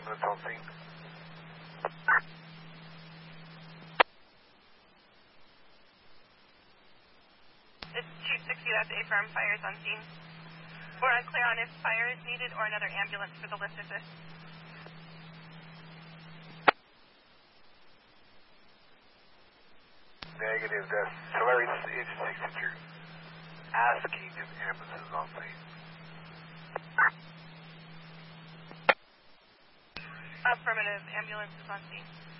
ambulance on scene. It's 260, that's A-firm, fire is on scene. We're unclear on if fire is needed or another ambulance for the lift assist. Negative, that's Solaris H62. Asking if ambulance is on scene. Affirmative, ambulance is on scene.